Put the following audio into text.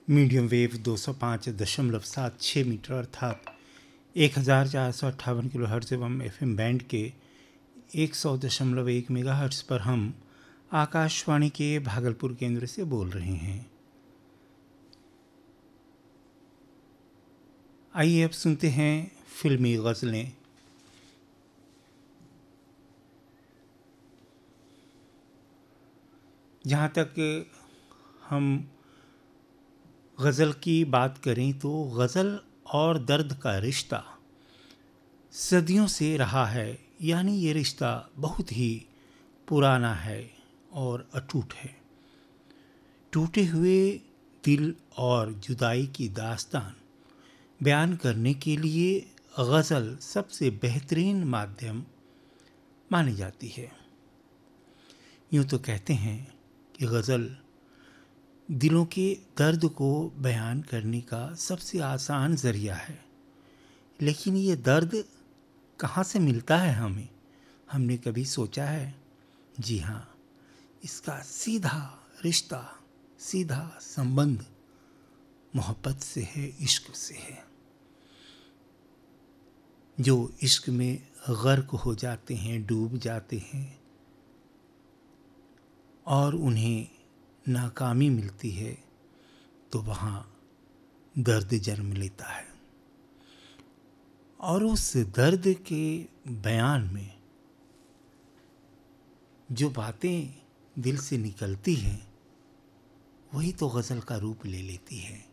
Medium wave 205.76 metre अर्थात 1458 kilo hertz एवं FM band के 100.1 मेगाहर्ट्ज पर हम आकाशवाणी के भागलपुर केंद्र से बोल रहे हैं। आइए अब सुनते हैं फिल्मी गज़लें। जहाँ तक हम गज़ल की बात करें तो गज़ल और दर्द का रिश्ता सदियों से रहा है, यानी ये रिश्ता बहुत ही पुराना है और अटूट है। टूटे हुए दिल और जुदाई की दास्तान बयान करने के लिए गज़ल सबसे बेहतरीन माध्यम मानी जाती है। यूँ तो कहते हैं कि गज़ल दिलों के दर्द को बयान करने का सबसे आसान ज़रिया है, लेकिन ये दर्द कहाँ से मिलता है हमें? हमने कभी सोचा है? जी हाँ, इसका सीधा रिश्ता, सीधा संबंध मोहब्बत से है, इश्क से है। जो इश्क में गर्क हो जाते हैं, डूब जाते हैं और उन्हें नाकामी मिलती है, तो वहाँ दर्द जन्म लेता है और उस दर्द के बयान में जो बातें दिल से निकलती हैं वही तो गज़ल का रूप ले लेती है।